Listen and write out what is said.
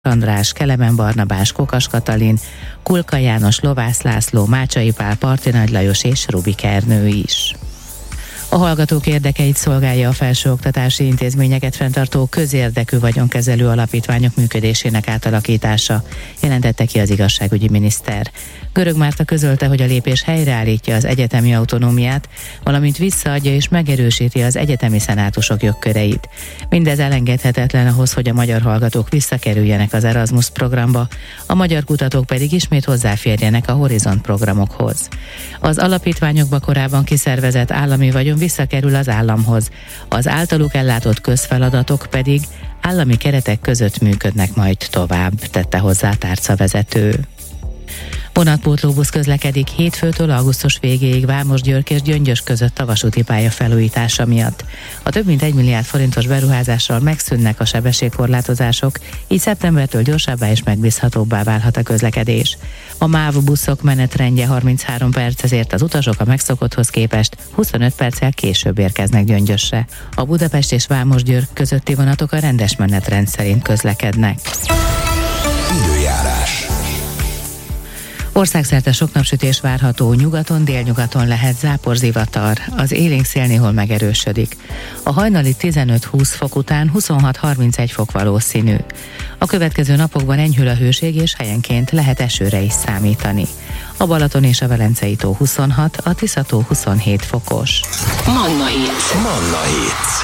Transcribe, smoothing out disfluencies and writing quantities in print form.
András, Kelemen Barnabás, Kokas Katalin, Kulka János, Lovász László, Mácsai Pál, Parti Nagy Lajos és Rubik Ernő is. A hallgatók érdekeit szolgálja a felsőoktatási intézményeket fenntartó közérdekű vagyonkezelő alapítványok működésének átalakítása, jelentette ki az igazságügyi miniszter. Görög Márta közölte, hogy a lépés helyreállítja az egyetemi autonómiát, valamint visszaadja és megerősíti az egyetemi szenátusok jogköreit. Mindez elengedhetetlen ahhoz, hogy a magyar hallgatók visszakerüljenek az Erasmus programba, a magyar kutatók pedig ismét hozzáférjenek a Horizont programokhoz. Az alapítványokba korábban kiszervezett állami vagyon visszakerül az államhoz, az általuk ellátott közfeladatok pedig állami keretek között működnek majd tovább, tette hozzá a tárcavezető. Vonatpótlóbusz közlekedik hétfőtől augusztus végéig Vámos-György és Gyöngyös között a vasúti pálya felújítása miatt. A több mint 1 milliárd forintos beruházással megszűnnek a sebességkorlátozások, így szeptembertől gyorsabbá és megbízhatóbbá válhat a közlekedés. A MÁV buszok menetrendje 33 perc, ezért az utasok a megszokotthoz képest 25 perccel később érkeznek Gyöngyösre. A Budapest és Vámos-György közötti vonatok a rendes menetrend szerint közlekednek. Időjárás. Országszerte sok napsütés várható, nyugaton, délnyugaton lehet záporzivatar, az élénk szél néhol megerősödik. A hajnali 15-20 fok után 26-31 fok valószínű. A következő napokban enyhül a hőség és helyenként lehet esőre is számítani. A Balaton és a Velencei tó 26, a Tisza tó 27 fokos. Manna Hits.